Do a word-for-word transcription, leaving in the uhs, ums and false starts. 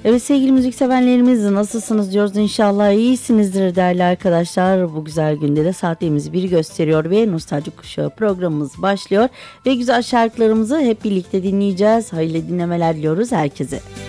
Evet sevgili müzikseverlerimiz, nasılsınız diyoruz, inşallah iyisinizdir değerli arkadaşlar. Bu güzel günde de saatlerimiz bir gösteriyor ve Nostalji Kuşağı programımız başlıyor ve güzel şarkılarımızı hep birlikte dinleyeceğiz. Hayırlı dinlemeler diliyoruz herkese.